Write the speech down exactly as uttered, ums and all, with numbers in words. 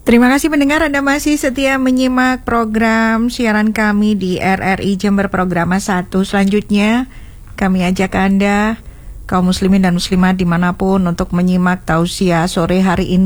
Terima kasih pendengar, Anda masih setia menyimak program siaran kami di R R I Jember Programa satu. Selanjutnya kami ajak Anda, kaum muslimin dan muslimat dimanapun, untuk menyimak tausiah sore hari ini.